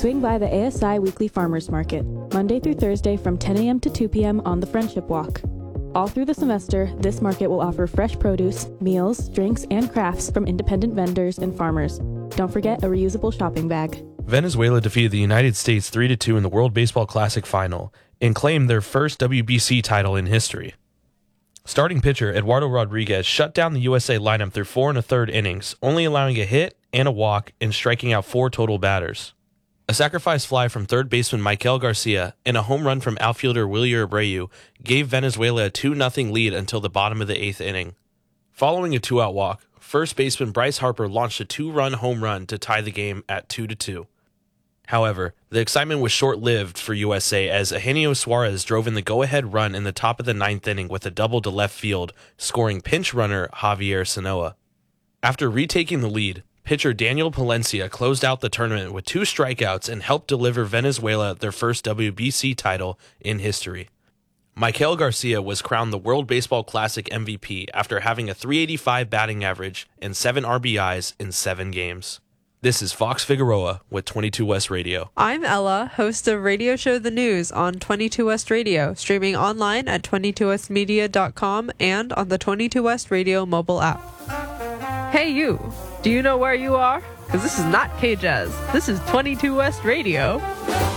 Swing by the ASI Weekly Farmers Market, Monday through Thursday from 10 a.m. to 2 p.m. on the Friendship Walk. All through the semester, this market will offer fresh produce, meals, drinks, and crafts from independent vendors and farmers. Don't forget a reusable shopping bag. Venezuela defeated the United States 3-2 in the World Baseball Classic final and claimed their first WBC title in history. Starting pitcher Eduardo Rodriguez shut down the USA lineup through 4 1/3 innings, only allowing a hit and a walk and striking out 4 total batters. A sacrifice fly from third baseman Michael Garcia and a home run from outfielder Wilyer Abreu gave Venezuela a 2-0 lead until the bottom of the 8th inning. Following a 2-out walk, first baseman Bryce Harper launched a 2-run home run to tie the game at 2-2. However, the excitement was short-lived for USA as Eugenio Suarez drove in the go-ahead run in the top of the 9th inning with a double to left field, scoring pinch runner Javier Sanoa. After retaking the lead, pitcher Daniel Palencia closed out the tournament with 2 strikeouts and helped deliver Venezuela their first WBC title in history. Michael Garcia was crowned the World Baseball Classic MVP after having a .385 batting average and 7 RBIs in 7 games. This is Fox Figueroa with 22 West Radio. I'm Ella, host of Radio Show The News on 22 West Radio, streaming online at 22westmedia.com and on the 22 West Radio mobile app. Hey you, do you know where you are? Because this is not K-Jazz, this is 22 West Radio.